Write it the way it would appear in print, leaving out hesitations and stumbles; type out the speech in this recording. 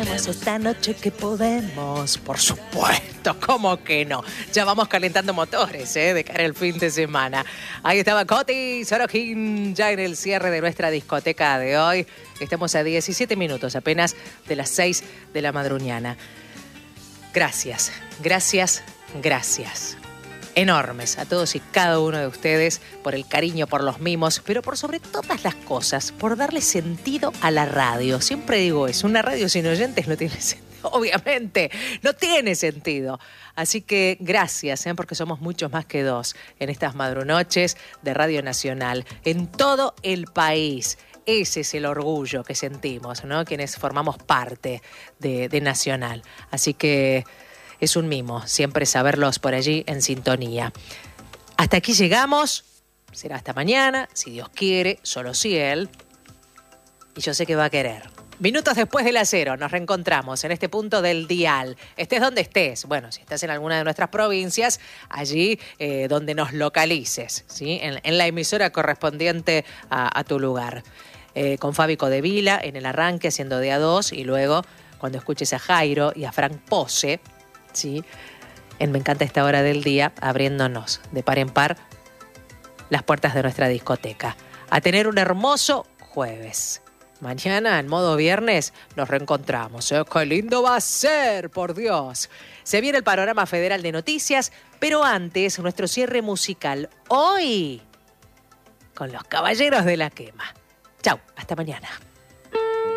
Vamos esta noche que podemos, por supuesto, ¿cómo que no? Ya vamos calentando motores, de cara al fin de semana. Ahí estaba Coti Sorokin, ya en el cierre de nuestra discoteca de hoy. Estamos a 17 minutos apenas de las 6 de la madruñana. Gracias, gracias, gracias. Enormes a todos y cada uno de ustedes por el cariño, por los mimos, pero por sobre todas las cosas, por darle sentido a la radio. Siempre digo eso, una radio sin oyentes no tiene sentido, obviamente, no tiene sentido. Así que gracias, porque somos muchos más que dos en estas madrunoches de Radio Nacional, en todo el país. Ese es el orgullo que sentimos, ¿no? Quienes formamos parte de Nacional. Así que es un mimo siempre saberlos por allí en sintonía. Hasta aquí llegamos. Será hasta mañana, si Dios quiere, solo si Él. Y yo sé que va a querer. Minutos después de las 0 nos reencontramos en este punto del dial. Estés donde estés. Bueno, si estás en alguna de nuestras provincias, allí donde nos localices, ¿sí? En la emisora correspondiente a tu lugar. Con Fabi Codevila en el arranque haciendo de a dos y luego cuando escuches a Jairo y a Frank Pose, ¿sí? Me encanta esta hora del día, abriéndonos de par en par las puertas de nuestra discoteca. A tener un hermoso jueves. Mañana, en modo viernes, nos reencontramos. ¡Qué lindo va a ser, por Dios! Se viene el panorama federal de noticias, pero antes, nuestro cierre musical. Hoy, con los Caballeros de la Quema. Chau, hasta mañana.